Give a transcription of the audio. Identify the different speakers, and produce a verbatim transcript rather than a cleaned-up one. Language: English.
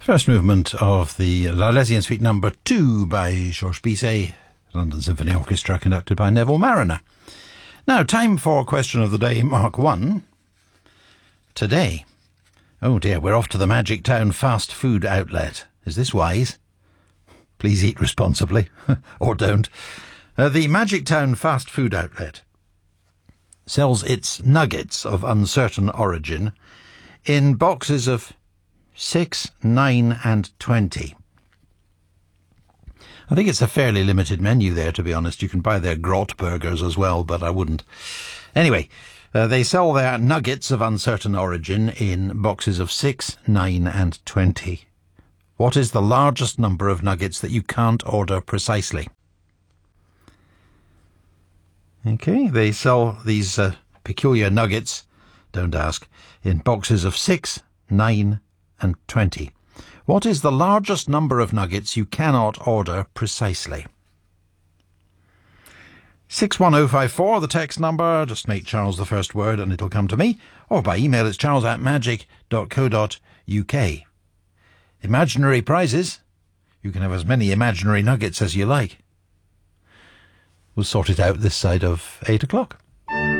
Speaker 1: First movement of the L'Arlésienne Suite number two by Georges Bizet, London Symphony Orchestra, conducted by Neville Marriner. Now, time for question of the day, Mark one. Today. Oh dear, we're off to the Magic Town fast food outlet. Is this wise? Please eat responsibly, or don't. Uh, the Magic Town fast food outlet sells its nuggets of uncertain origin in boxes of six, nine and twenty. I think it's a fairly limited menu there, to be honest. You can buy their grot burgers as well, but I wouldn't. Anyway, uh, they sell their nuggets of uncertain origin in boxes of six, nine and twenty. What is the largest number of nuggets that you can't order precisely? Okay, they sell these uh, peculiar nuggets, don't ask, in boxes of six, nine and twenty. What is the largest number of nuggets you cannot order precisely? six one oh five four, the text number. Just make Charles the first word and it'll come to me. Or by email, it's charles at magic dot co dot uk. Imaginary prizes. You can have as many imaginary nuggets as you like. We'll sort it out this side of eight o'clock.